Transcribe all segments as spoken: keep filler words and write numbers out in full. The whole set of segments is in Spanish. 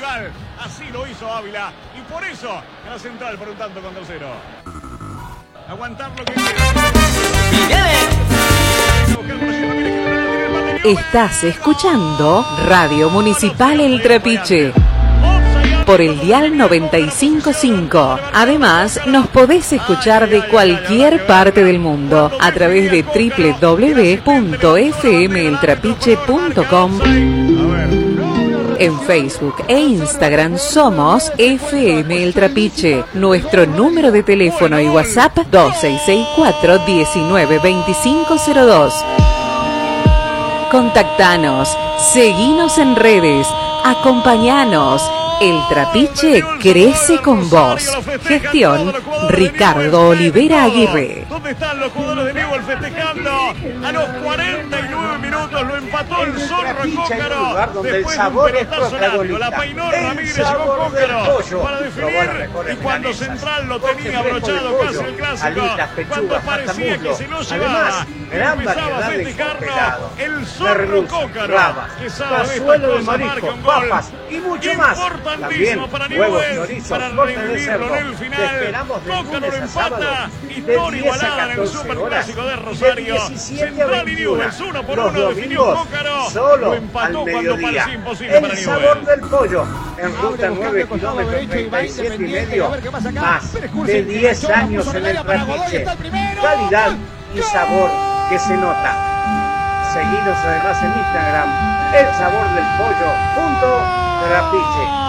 Central. Así lo hizo Ávila. Y por eso era Central por un tanto contra cero. Aguantar lo que Estás escuchando Radio Municipal El Trapiche por el dial noventa y cinco punto cinco. Además, nos podés escuchar de cualquier parte del mundo a través de doble u doble u doble u punto f m el trapiche punto com. En Facebook e Instagram somos F M El Trapiche. Nuestro número de teléfono y WhatsApp dos seis seis cuatro, diecinueve, veinticinco cero dos. Contactanos, seguinos en redes, acompañanos. El Trapiche crece con vos. Gestión Ricardo Olivera Aguirre. ¿Dónde están los jugadores de Newell's festejando? A los cuarenta y nueve minutos lo empató el Zorro Cócaro. Después de un pelotazo largo, la peinó Ramírez, llegó Cócaro para definir. Y cuando Central lo tenía abrochado casi el clásico, cuando parecía que se lo llevaba, empezaba a festejarlo el Zorro Cócaro, que sabe de estas cosas, marca un gol y mucho más. Importantísimo para Newell's, para revivirlo en el final. Cócaro lo empata, historia igualada en el superclásico de Rosario. Central y Newell's, uno por uno definió Cócaro, lo empató cuando parecía imposible para Newell's. El sabor del pollo, en ruta nueve kilómetros treinta y siete y medio, más de diez años en el Trapiche. Calidad y sabor que se nota. Seguinos además en Instagram, el sabor del pollo, punto Trapiche.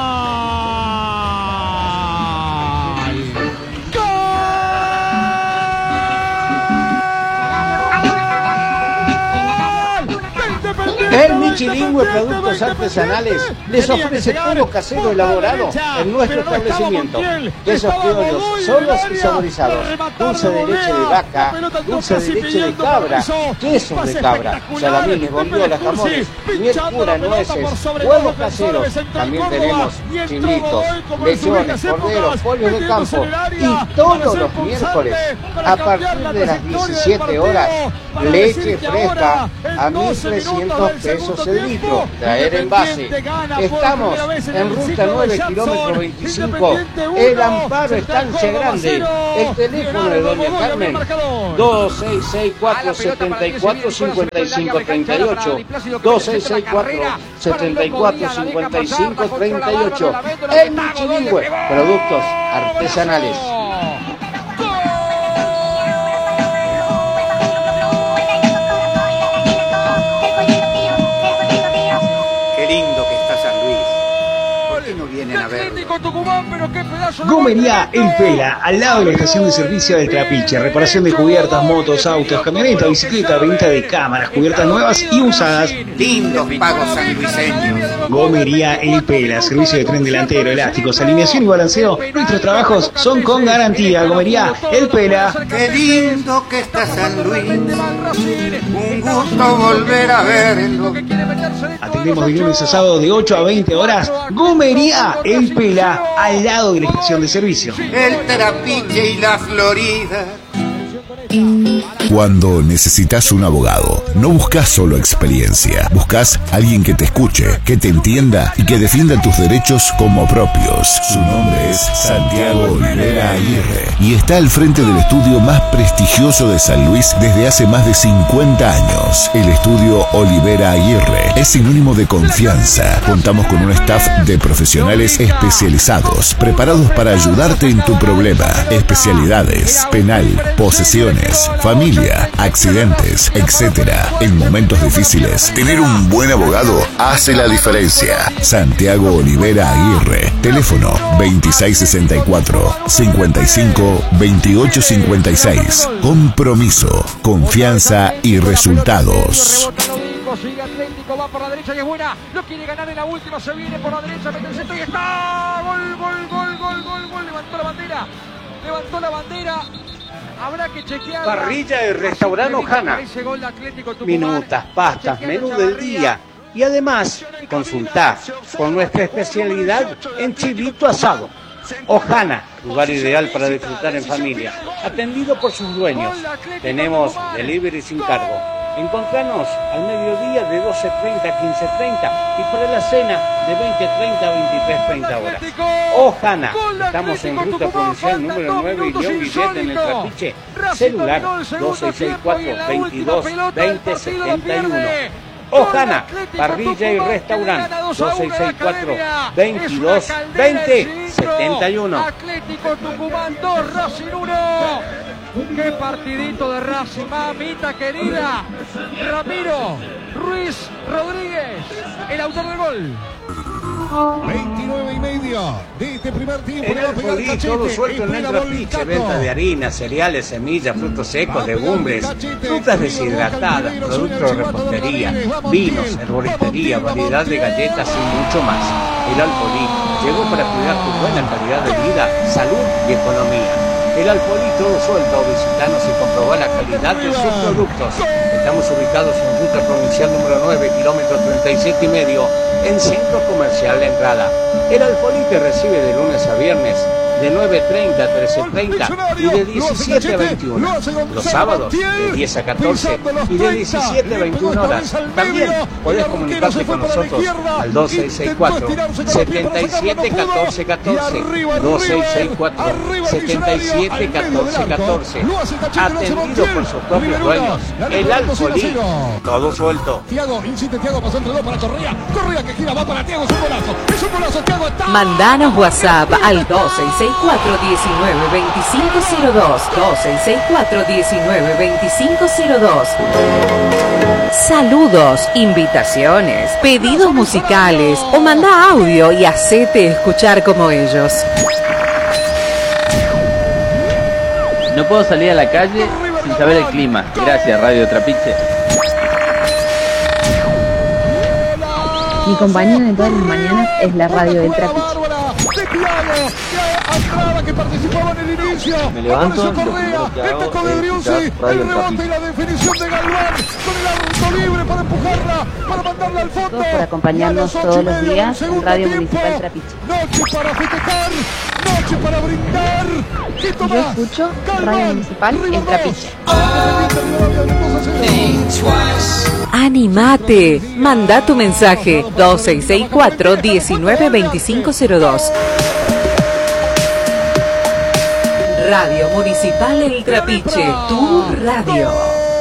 El Michilingüe Productos Artesanales les ofrece todo casero elaborado en nuestro establecimiento. Quesos criollos, solos y saborizados, dulce de leche de vaca, dulce de leche de cabra, quesos de cabra, salamines, bondiolas, jamones, miel pura, nueces, huevos caseros. También tenemos chinitos, lechones, corderos, pollos de campo y todos los miércoles a partir de las diecisiete horas, leche fresca a mil trescientos pesos el litro, traer envase. Estamos en ruta nueve kilómetros veinticinco, el Amparo Estancia Grande. El teléfono de doña Carmen, dos seis seis cuatro, setenta y cuatro, cincuenta y cinco treinta y ocho, dos seis seis cuatro, setenta y cuatro, cincuenta y cinco treinta y ocho. El Michilingüe Productos Artesanales. Gomería El Pela, al lado de la estación de servicio del Trapiche. Reparación de cubiertas, motos, autos, camionetas, bicicletas, venta de cámaras, cubiertas nuevas y usadas. Lindos pagos sanluiseños. Gomería El Pela, servicio de tren delantero, elásticos, alineación y balanceo. Nuestros trabajos son con garantía. Gomería El Pela. Qué lindo que está San Luis. Un gusto volver a verlo. Atendemos de lunes a sábado de ocho a veinte horas. Gomería El Pela, al lado de la estación de servicio. El Trapiche y la Florida. Cuando necesitas un abogado, no buscas solo experiencia, buscas alguien que te escuche, que te entienda y que defienda tus derechos como propios. Su nombre es Santiago Olivera Aguirre y está al frente del estudio más prestigioso de San Luis desde hace más de cincuenta años. El estudio Olivera Aguirre es sinónimo de confianza. Contamos con un staff de profesionales especializados, preparados para ayudarte en tu problema. Especialidades: penal, posesiones, familia, accidentes, etcétera. En momentos difíciles, tener un buen abogado hace la diferencia. Santiago Olivera Aguirre. Teléfono veintiséis sesenta y cuatro, cincuenta y cinco, veintiocho cincuenta y seis. Compromiso, confianza y resultados. Sigue Atlético, va por la derecha y es buena. Lo quiere ganar en la última, se viene por la derecha, mete el centro y está. Gol, gol, gol, gol, gol, gol. Levantó la bandera. Levantó la bandera. Habrá que chequear. Parrilla y restaurante Ojana. Minutas, pastas, menú del día. Y además, consultá con nuestra especialidad en chivito asado. Ojana, lugar ideal para disfrutar en familia. Atendido por sus dueños. Tenemos delivery sin cargo. Encontranos al mediodía de doce treinta a quince treinta y para la cena de veinte treinta a veintitrés treinta horas. Ojana, estamos en ruta provincial número nueve y León Guillete en el Trapiche. Celular dos seis seis cuatro, veintidós, veinte, setenta y uno. Ojana, parrilla y restaurante dos seis seis cuatro, veintidós, veinte, setenta y uno. Atlético Tucumán dos, Racing uno. ¡Qué partidito de Racing, mamita querida! Ramiro Ruiz Rodríguez, el autor del gol. veintinueve y medio de este primer tiempo. En el Alfolí, todo suelto en el Trapiche, venta de harina, cereales, semillas, frutos secos, legumbres, frutas deshidratadas, productos de repostería, vinos, herboristería, variedad de galletas y mucho más. El Alfolí llegó para cuidar tu buena calidad de vida, salud y economía. El Alfolí, todo suelto, visitanos y comprobar la calidad de sus productos. Estamos ubicados en ruta provincial número nueve, kilómetro treinta y siete y medio, en Centro Comercial La Entrada. El Alfolí te recibe de lunes a viernes, de nueve treinta a trece treinta y de diecisiete a veintiuno. Los sábados de diez a catorce y de diecisiete a veintiuna horas. También podés comunicarte con nosotros al dos seis seis cuatro, setenta y siete, catorce, catorce, dos seis seis cuatro, setenta y siete, catorce, catorce. Atendido por sus propios dueños. El Alfolí, todo suelto. Thiago, insiste Thiago, pasó entre dos para Correa. Correa que gira, va para Thiago, es un golazo. Es un golazo, Thiago está. Mandanos WhatsApp al dos seis seis cuatro, diecinueve, veinticinco cero dos, dos seis seis cuatro, diecinueve, veinticinco cero dos. Saludos, invitaciones, pedidos musicales o manda audio y hacete escuchar como ellos. No puedo salir a la calle sin saber el clima. Gracias, Radio Trapiche. Mi compañía de todas las mañanas es la radio del Trapiche. Andrada que participaba en el inicio. Me levanto, Correa, el taco de Briusi, el rebate y la definición de Galván con el auto libre para empujarla, para mandarla al fondo. Todos por acompañarnos todos los días en Radio Municipal Trapiche. Noche para festejar, noche para brindar. Yo escucho Radio Municipal en Trapiche. ¡Animate! Manda tu mensaje dos seis seis cuatro, diecinueve, veinticinco cero dos. Radio Municipal El Trapiche, tu radio.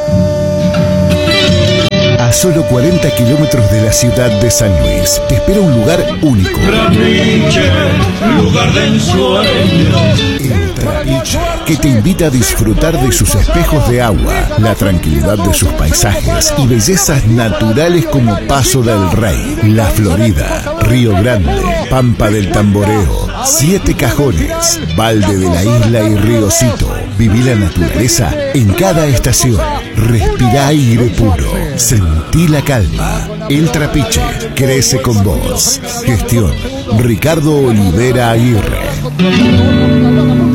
A solo cuarenta kilómetros de la ciudad de San Luis, te espera un lugar único. Trapiche, lugar de ensueño. El Trapiche, que te invita a disfrutar de sus espejos de agua, la tranquilidad de sus paisajes y bellezas naturales como Paso del Rey, La Florida, Río Grande, Pampa del Tamboreo, Siete Cajones, Valde de la Isla y Riocito. Viví la naturaleza en cada estación. Respira aire puro. Sentí la calma. El Trapiche crece con vos. Gestión Ricardo Olivera Aguirre.